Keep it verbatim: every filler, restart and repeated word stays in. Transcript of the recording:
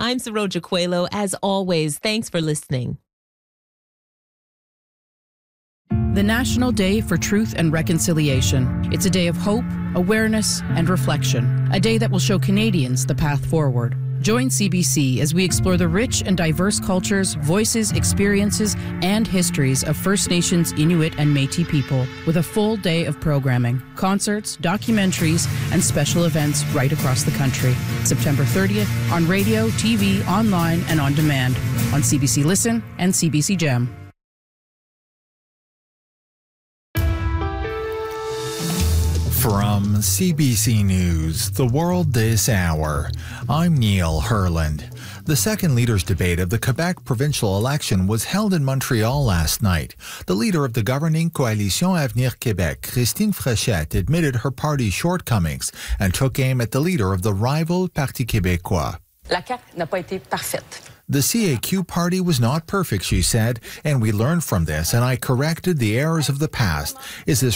I'm Saroja Coelho. As always, thanks for listening. The National Day for Truth and Reconciliation. It's a day of hope, awareness, and reflection. A day that will show Canadians the path forward. Join C B C as we explore the rich and diverse cultures, voices, experiences, and histories of First Nations, Inuit, and Métis people with a full day of programming, concerts, documentaries, and special events right across the country. September thirtieth on radio, T V, online, and on demand on C B C Listen and C B C Gem. From C B C News, The World This Hour, I'm Neil Herland. The second leaders' debate of the Quebec provincial election was held in Montreal last night. The leader of the governing Coalition Avenir Québec, Christine Fréchette, admitted her party's shortcomings and took aim at the leader of the rival Parti québécois. La C A Q n'a pas été parfaite. The C A Q party was not perfect, she said, and we learned from this, and I corrected the errors of the past. Is this